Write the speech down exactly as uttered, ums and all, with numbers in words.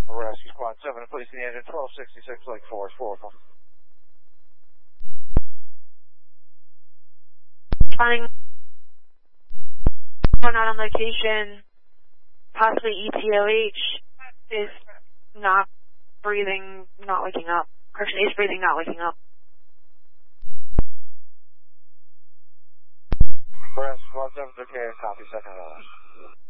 Rescue Squad seven, please the engine twelve sixty-six Lake Forest, forward. Finding one out on location, possibly E T O H, is not breathing, not waking up. Person is breathing, not waking up. Rescue Squad seven, okay, copy, second last.